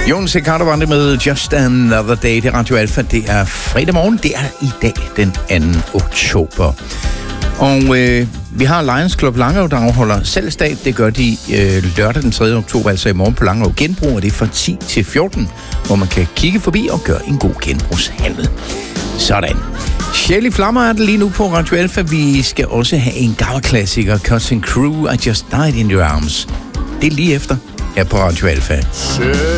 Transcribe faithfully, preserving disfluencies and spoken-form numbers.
Jonas Carter var det med Just Another Day. Det er Radio Alfa. Det er fredag morgen. Det er i dag den anden oktober. Og øh, vi har Lions Club Langå, der afholder salgsdag. Det gør de øh, lørdag den tredje oktober, altså i morgen på Langå Genbrug. Og det er fra ti til fjorten, hvor man kan kigge forbi og gøre en god genbrugshandel. Sådan. Shelly Flammer er det lige nu på Radio Alfa. Vi skal også have en gammel klassiker, Cutting Crew, I Just Died in Your Arms. Det er lige efter her på Radio Alfa.